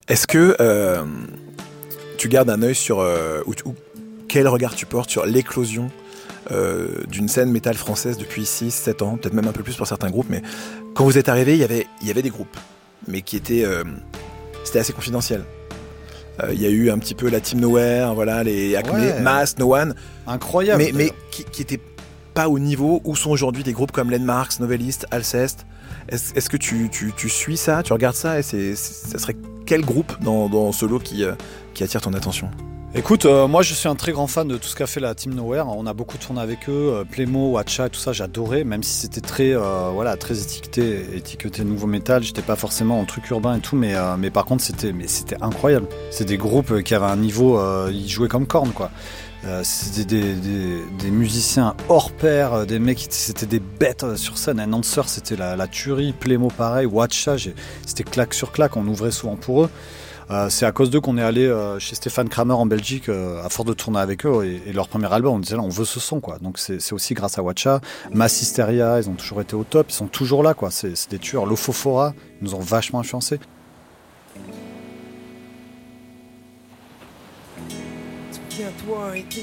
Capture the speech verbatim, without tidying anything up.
Est-ce que euh, tu gardes un œil sur... Euh, ou, ou quel regard tu portes sur l'éclosion euh, d'une scène métal française depuis six sept ans, peut-être même un peu plus pour certains groupes, mais quand vous êtes arrivé, il y avait, il y avait des groupes, mais qui étaient... Euh, c'était assez confidentiel. Il euh, y a eu un petit peu la Team Nowhere, voilà, les Acme, Ouais. Mass, No One. Incroyable. Mais, mais qui, qui étaient pas au niveau où sont aujourd'hui des groupes comme Landmarks, Novelist, Alceste. Est-ce, est-ce que tu, tu, tu suis ça, tu regardes ça, et c'est, c'est, ça serait quel groupe dans, dans ce lot qui, euh, qui attire ton attention ? Écoute, euh, moi je suis un très grand fan de tout ce qu'a fait la Team Nowhere. On a beaucoup tourné avec eux, euh, Playmo, Watcha, tout ça, j'adorais, même si c'était très, euh, voilà, très étiqueté, étiqueté nouveau métal. J'étais pas forcément en truc urbain et tout, mais, euh, mais par contre c'était, mais c'était incroyable. C'est des groupes qui avaient un niveau, euh, ils jouaient comme Korn, quoi. Euh, c'était des, des, des musiciens hors pair, des mecs, c'était des bêtes sur scène. Announcer, c'était la, la tuerie. Playmo, pareil. Watcha, j'ai, c'était claque sur claque. On ouvrait souvent pour eux. Euh, c'est à cause d'eux qu'on est allé euh, chez Stéphane Kramer en Belgique, euh, à force de tourner avec eux, et, et leur premier album, on disait là, on veut ce son, quoi. Donc c'est, c'est aussi grâce à Watcha. Mass Hysteria, ils ont toujours été au top, ils sont toujours là, quoi. C'est, c'est des tueurs. Lofofora, ils nous ont vachement influencés. Souviens-toi, été